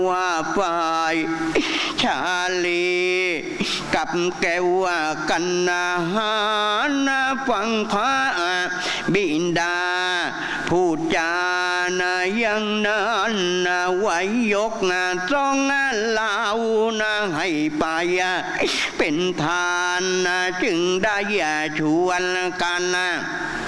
ว่าฝ่ายชาลีกับแก้วกันนาหารฟังพระบิดาพูดจาอย่างนั้นไว้ยกต้องเล่าให้ไปเป็นทานจึงได้ชวนกัน